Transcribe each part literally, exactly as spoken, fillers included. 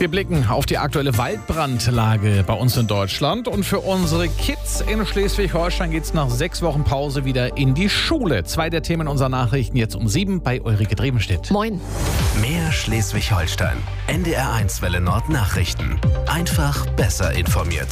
Wir blicken auf die aktuelle Waldbrandlage bei uns in Deutschland. Und für unsere Kids in Schleswig-Holstein geht es nach sechs Wochen Pause wieder in die Schule. Zwei der Themen unserer Nachrichten jetzt um sieben bei Ulrike Drebenstedt. Moin. Mehr Schleswig-Holstein. N D R eins Welle Nord Nachrichten. Einfach besser informiert.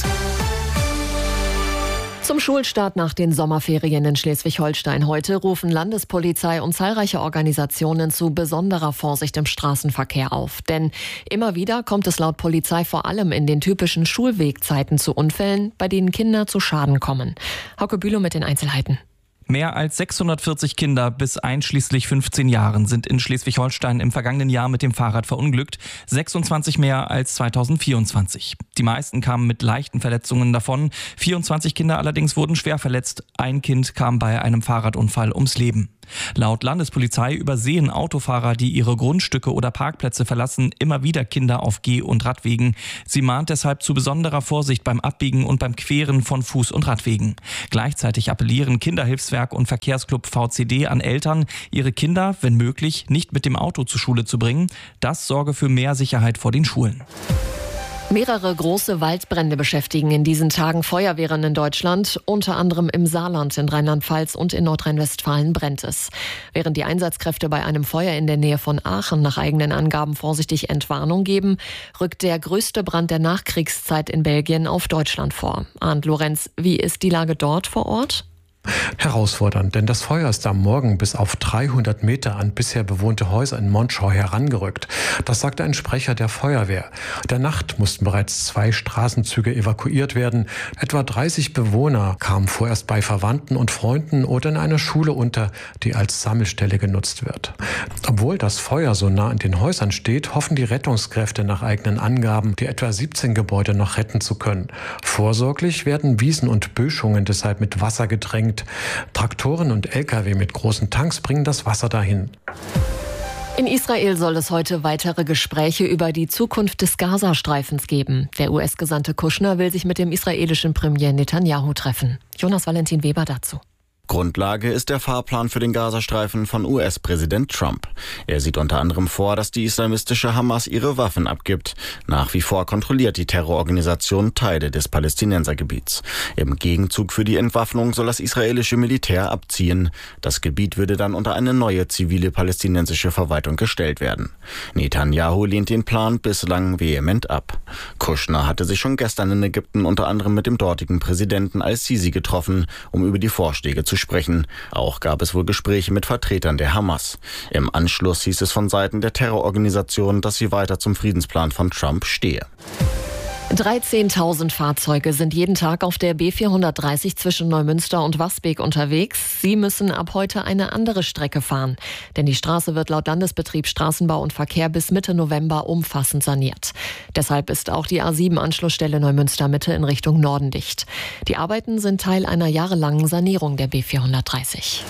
Zum Schulstart nach den Sommerferien in Schleswig-Holstein heute rufen Landespolizei und zahlreiche Organisationen zu besonderer Vorsicht im Straßenverkehr auf. Denn immer wieder kommt es laut Polizei vor allem in den typischen Schulwegzeiten zu Unfällen, bei denen Kinder zu Schaden kommen. Hauke Bülow mit den Einzelheiten. Mehr als sechshundertvierzig Kinder bis einschließlich fünfzehn Jahren sind in Schleswig-Holstein im vergangenen Jahr mit dem Fahrrad verunglückt, sechsundzwanzig mehr als zweitausendvierundzwanzig. Die meisten kamen mit leichten Verletzungen davon, vierundzwanzig Kinder allerdings wurden schwer verletzt. Ein Kind kam bei einem Fahrradunfall ums Leben. Laut Landespolizei übersehen Autofahrer, die ihre Grundstücke oder Parkplätze verlassen, immer wieder Kinder auf Geh- und Radwegen. Sie mahnt deshalb zu besonderer Vorsicht beim Abbiegen und beim Queren von Fuß- und Radwegen. Gleichzeitig appellieren Kinderhilfswerk und Verkehrsclub V C D an Eltern, ihre Kinder, wenn möglich, nicht mit dem Auto zur Schule zu bringen. Das sorge für mehr Sicherheit vor den Schulen. Mehrere große Waldbrände beschäftigen in diesen Tagen Feuerwehren in Deutschland. Unter anderem im Saarland, in Rheinland-Pfalz und in Nordrhein-Westfalen brennt es. Während die Einsatzkräfte bei einem Feuer in der Nähe von Aachen nach eigenen Angaben vorsichtig Entwarnung geben, rückt der größte Brand der Nachkriegszeit in Belgien auf Deutschland vor. Arndt Lorenz, wie ist die Lage dort vor Ort? Herausfordernd, denn das Feuer ist am Morgen bis auf dreihundert Meter an bisher bewohnte Häuser in Monschau herangerückt. Das sagte ein Sprecher der Feuerwehr. In der Nacht mussten bereits zwei Straßenzüge evakuiert werden. Etwa dreißig Bewohner kamen vorerst bei Verwandten und Freunden oder in einer Schule unter, die als Sammelstelle genutzt wird. Obwohl das Feuer so nah an den Häusern steht, hoffen die Rettungskräfte nach eigenen Angaben, die etwa siebzehn Gebäude noch retten zu können. Vorsorglich werden Wiesen und Böschungen deshalb mit Wasser gedrängt. Traktoren und L K W mit großen Tanks bringen das Wasser dahin. In Israel soll es heute weitere Gespräche über die Zukunft des Gazastreifens geben. Der U S-Gesandte Kushner will sich mit dem israelischen Premier Netanyahu treffen. Jonas Valentin Weber dazu. Grundlage ist der Fahrplan für den Gazastreifen von U S-Präsident Trump. Er sieht unter anderem vor, dass die islamistische Hamas ihre Waffen abgibt. Nach wie vor kontrolliert die Terrororganisation Teile des Palästinensergebiets. Im Gegenzug für die Entwaffnung soll das israelische Militär abziehen. Das Gebiet würde dann unter eine neue zivile palästinensische Verwaltung gestellt werden. Netanyahu lehnt den Plan bislang vehement ab. Kushner hatte sich schon gestern in Ägypten unter anderem mit dem dortigen Präsidenten al-Sisi getroffen, um über die Vorschläge zu sprechen. Auch gab es wohl Gespräche mit Vertretern der Hamas. Im Anschluss hieß es von Seiten der Terrororganisation, dass sie weiter zum Friedensplan von Trump stehe. dreizehntausend Fahrzeuge sind jeden Tag auf der B vierhundertdreißig zwischen Neumünster und Wasbek unterwegs. Sie müssen ab heute eine andere Strecke fahren. Denn die Straße wird laut Landesbetrieb Straßenbau und Verkehr bis Mitte November umfassend saniert. Deshalb ist auch die A sieben Anschlussstelle Neumünster Mitte in Richtung Norden dicht. Die Arbeiten sind Teil einer jahrelangen Sanierung der B vierhundertdreißig.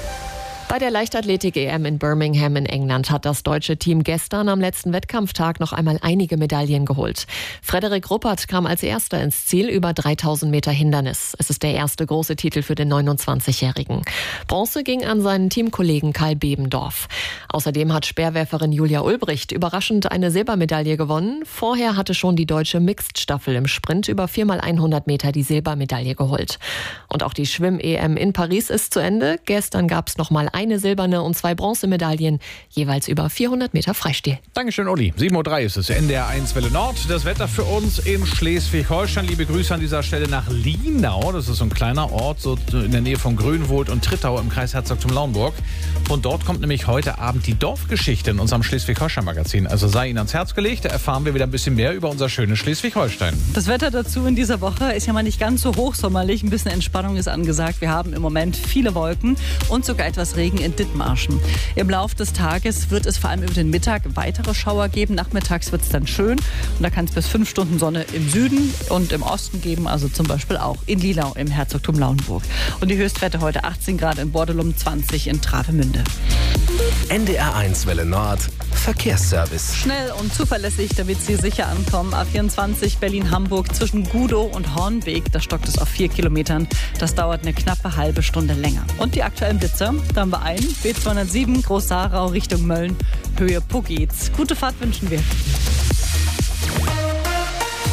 Bei der Leichtathletik-E M in Birmingham in England hat das deutsche Team gestern am letzten Wettkampftag noch einmal einige Medaillen geholt. Frederik Ruppert kam als Erster ins Ziel über dreitausend Meter Hindernis. Es ist der erste große Titel für den neunundzwanzigjährigen. Bronze ging an seinen Teamkollegen Kai Bebendorf. Außerdem hat Speerwerferin Julia Ulbricht überraschend eine Silbermedaille gewonnen. Vorher hatte schon die deutsche Mixed-Staffel im Sprint über vier mal hundert Meter die Silbermedaille geholt. Und auch die Schwimm-E M in Paris ist zu Ende. Gestern gab es noch mal eine silberne und zwei Bronzemedaillen, jeweils über vierhundert Meter Freistil. Dankeschön, Uli. sieben Uhr drei ist es, N D R eins Welle Nord. Das Wetter für uns in Schleswig-Holstein. Liebe Grüße an dieser Stelle nach Lienau. Das ist so ein kleiner Ort, so in der Nähe von Grönwohlt und Trittau im Kreis Herzogtum-Lauenburg. Von dort kommt nämlich heute Abend die Dorfgeschichte in unserem Schleswig-Holstein-Magazin. Also sei Ihnen ans Herz gelegt, da erfahren wir wieder ein bisschen mehr über unser schönes Schleswig-Holstein. Das Wetter dazu in dieser Woche ist ja mal nicht ganz so hochsommerlich. Ein bisschen Entspannung ist angesagt. Wir haben im Moment viele Wolken und sogar etwas Regen in Dithmarschen. Im Lauf des Tages wird es vor allem über den Mittag weitere Schauer geben. Nachmittags wird es dann schön und da kann es bis fünf Stunden Sonne im Süden und im Osten geben, also zum Beispiel auch in Lielau im Herzogtum Lauenburg. Und die Höchstwerte heute achtzehn Grad in Bordelum, zwanzig in Travemünde. N D R eins Welle Nord Verkehrsservice. Schnell und zuverlässig, damit Sie sicher ankommen. A vierundzwanzig Berlin-Hamburg zwischen Gudow und Hornbeek. Da stockt es auf vier Kilometern. Das dauert eine knappe halbe Stunde länger. Und die aktuellen Blitzer, da haben wir einen. B zweihundertsieben Groß-Sarau Richtung Mölln. Höhe Poggetz. Gute Fahrt wünschen wir.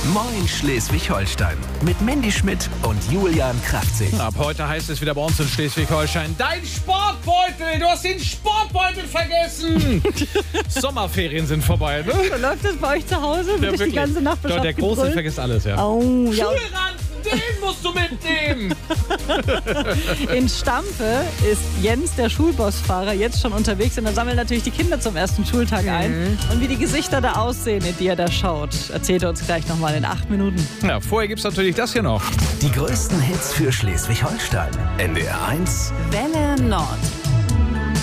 Moin Schleswig-Holstein mit Mandy Schmidt und Julian Kraftzig. Ab heute heißt es wieder bei uns in Schleswig-Holstein: Dein Sportbeutel! Du hast den Sportbeutel vergessen! Sommerferien sind vorbei, ne? So läuft das bei euch zu Hause? Wird Ja, die ganze Nachbarschaft Doch, der Große gebrüllt? vergisst alles, ja. Oh, ja. Schulranzen, den musst du mitnehmen! In Stampe ist Jens, der Schulbusfahrer, jetzt schon unterwegs und er sammelt natürlich die Kinder zum ersten Schultag ein. Und wie die Gesichter da aussehen, in die er da schaut, erzählt er uns gleich nochmal in acht Minuten. Ja, vorher gibt's natürlich das hier noch. Die größten Hits für Schleswig-Holstein. N D R eins Welle Nord.